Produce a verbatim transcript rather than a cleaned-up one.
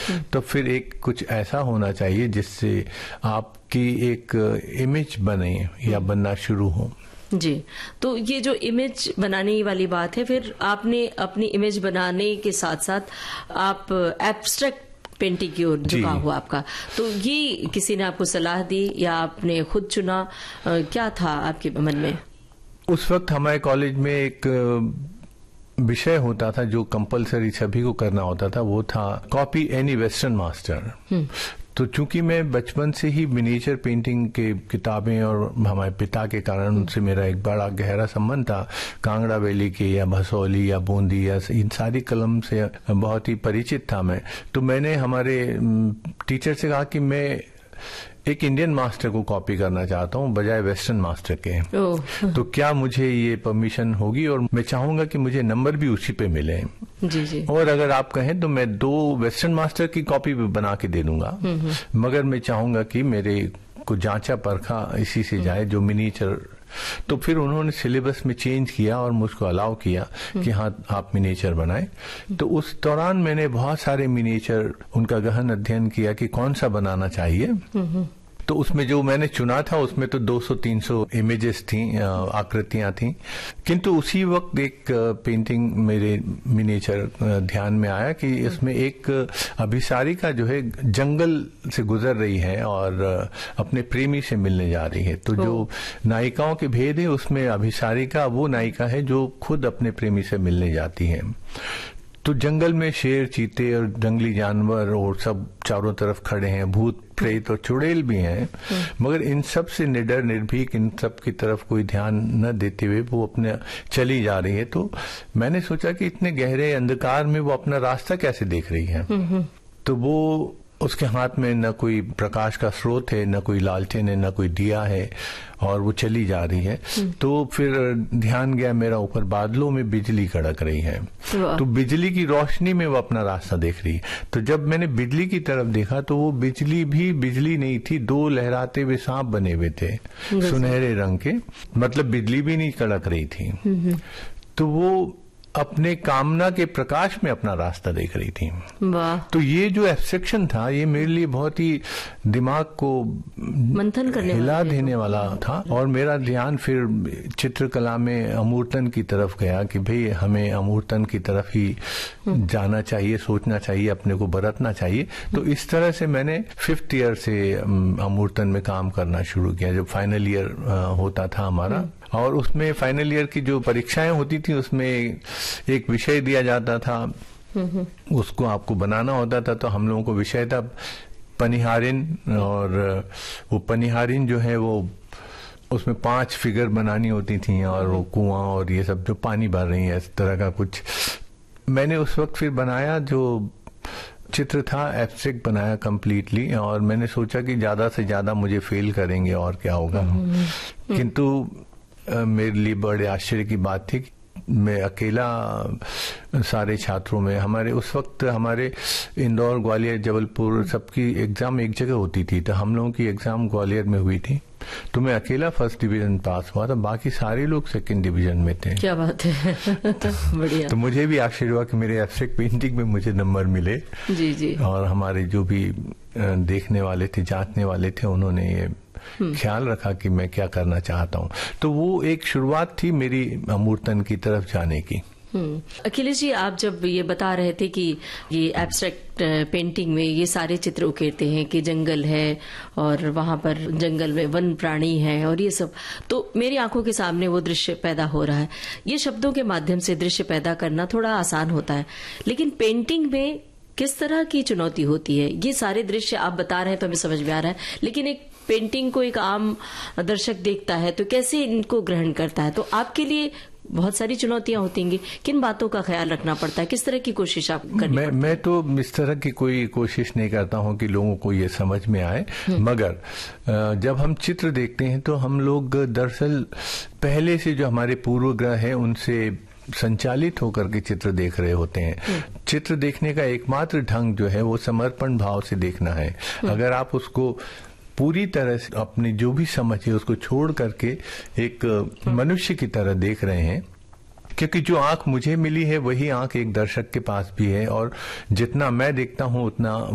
तो फिर एक कुछ ऐसा होना चाहिए जिससे आपकी एक इमेज बने या बनना शुरू हो। जी, तो ये जो इमेज बनाने वाली बात है, फिर आपने अपनी इमेज बनाने के साथ साथ आप एब्स्ट्रैक्ट पेंटिंग की ओर झुका हुआ आपका, तो ये किसी ने आपको सलाह दी या आपने खुद चुना, क्या था आपके मन में? उस वक्त हमारे कॉलेज में एक विषय होता था जो कंपलसरी सभी को करना होता था, वो था कॉपी एनी वेस्टर्न मास्टर। तो चूंकि मैं बचपन से ही मिनिएचर पेंटिंग के किताबें और हमारे पिता के कारण उनसे मेरा एक बड़ा गहरा संबंध था, कांगड़ा वैली के या भसौली या बूंदी या इन सारी कलम से बहुत ही परिचित था मैं। तो मैंने हमारे टीचर से कहा कि मैं एक इंडियन मास्टर को कॉपी करना चाहता हूँ बजाय वेस्टर्न मास्टर के, तो क्या मुझे ये परमिशन होगी? और मैं चाहूंगा कि मुझे नंबर भी उसी पे मिले। जी जी। और अगर आप कहें तो मैं दो वेस्टर्न मास्टर की कॉपी भी बना के दे दूंगा, मगर मैं चाहूंगा कि मेरे को जांचा परखा इसी से जाए जो मिनिएचर। तो फिर उन्होंने सिलेबस में चेंज किया और मुझको अलाउ किया कि हाँ आप मिनिएचर बनाएं। तो उस दौरान मैंने बहुत सारे मिनिएचर उनका गहन अध्ययन किया कि कौन सा बनाना चाहिए। तो उसमें जो मैंने चुना था उसमें तो दो सौ तीन सौ इमेजेस थी, आकृतियां थी, किंतु उसी वक्त एक पेंटिंग मेरे मिनिएचर ध्यान में आया कि इसमें एक अभिसारिका जो है जंगल से गुजर रही है और अपने प्रेमी से मिलने जा रही है। तो जो नायिकाओं के भेद है उसमें अभिसारिका वो नायिका है जो खुद अपने प्रेमी से मिलने जाती है। तो जंगल में शेर, चीते और जंगली जानवर और सब चारों तरफ खड़े हैं, भूत प्रेत और चुड़ैल भी हैं, मगर इन सब से निडर निर्भीक इन सब की तरफ कोई ध्यान न देते हुए वो अपने चली जा रही है। तो मैंने सोचा कि इतने गहरे अंधकार में वो अपना रास्ता कैसे देख रही है। तो वो उसके हाथ में न कोई प्रकाश का स्रोत है, न कोई लालटेन है, न कोई दिया है, और वो चली जा रही है। तो फिर ध्यान गया मेरा ऊपर बादलों में बिजली कड़क रही है, तो बिजली की रोशनी में वो अपना रास्ता देख रही है। तो जब मैंने बिजली की तरफ देखा तो वो बिजली भी बिजली नहीं थी, दो लहराते हुए सांप बने हुए थे सुनहरे रंग के, मतलब बिजली भी नहीं कड़क रही थी। तो वो अपने कामना के प्रकाश में अपना रास्ता देख रही थी। वाह। तो ये जो एब्स्ट्रैक्शन था ये मेरे लिए बहुत ही दिमाग को मंथन करने हिला देने वाला था, और मेरा ध्यान फिर चित्रकला में अमूर्तन की तरफ गया कि भाई हमें अमूर्तन की तरफ ही जाना चाहिए, सोचना चाहिए, अपने को बरतना चाहिए। तो इस तरह से मैंने फिफ्थ ईयर से अमूर्तन में काम करना शुरू किया, जब फाइनल ईयर होता था हमारा। और उसमें फाइनल ईयर की जो परीक्षाएं होती थी उसमें एक विषय दिया जाता था, उसको आपको बनाना होता था। तो हम लोगों को विषय था पनिहारिन, और वो पनिहारिन जो है वो उसमें पांच फिगर बनानी होती थी, और वो कुआं और ये सब जो पानी भर रही है, इस तरह का कुछ मैंने उस वक्त फिर बनाया। जो चित्र था एब्स्ट्रैक्ट बनाया कंप्लीटली, और मैंने सोचा कि ज्यादा से ज्यादा मुझे फेल करेंगे और क्या होगा। किंतु मेरे लिए बड़े आश्चर्य की बात थी कि मैं अकेला सारे छात्रों में, हमारे उस वक्त हमारे इंदौर, ग्वालियर, जबलपुर सबकी एग्जाम एक जगह होती थी, तो हम लोगों की एग्जाम ग्वालियर में हुई थी। तो मैं अकेला फर्स्ट डिवीजन पास हुआ था, बाकी सारे लोग सेकंड डिवीजन में थे। क्या बात है। बढ़िया। तो मुझे भी आश्चर्य हुआ कि मेरे एब्स्ट्रैक्ट पेंटिंग में मुझे नंबर मिले। जी जी। और हमारे जो भी देखने वाले थे, जांचने वाले थे, उन्होंने ये ख्याल रखा कि मैं क्या करना चाहता हूँ। तो वो एक शुरुआत थी मेरी अमूर्तन की तरफ जाने की। अखिलेश जी, आप जब ये बता रहे थे कि ये एब्स्ट्रैक्ट पेंटिंग में ये सारे चित्र उकेरते हैं कि जंगल है और वहां पर जंगल में वन प्राणी है और ये सब, तो मेरी आंखों के सामने वो दृश्य पैदा हो रहा है। ये शब्दों के माध्यम से दृश्य पैदा करना थोड़ा आसान होता है, लेकिन पेंटिंग में किस तरह की चुनौती होती है? ये सारे दृश्य आप बता रहे हैं तो हमें समझ में आ रहा है, लेकिन एक पेंटिंग को एक आम दर्शक देखता है तो कैसे इनको ग्रहण करता है? तो आपके लिए बहुत सारी चुनौतियां होती हैं, किन बातों का ख्याल रखना पड़ता है, किस तरह की कोशिश आप करनी मैं मैं तो इस तरह की कोई कोशिश नहीं करता हूं कि लोगों को ये समझ में आए, मगर जब हम चित्र देखते हैं तो हम लोग दरअसल पहले से जो हमारे पूर्वग्रह है उनसे संचालित होकर के चित्र देख रहे होते हैं। चित्र देखने का एकमात्र ढंग जो है वो समर्पण भाव से देखना है। अगर आप उसको पूरी तरह से अपनी जो भी समझ है उसको छोड़ करके एक मनुष्य की तरह देख रहे हैं, क्योंकि जो आंख मुझे मिली है वही आंख एक दर्शक के पास भी है, और जितना मैं देखता हूं उतना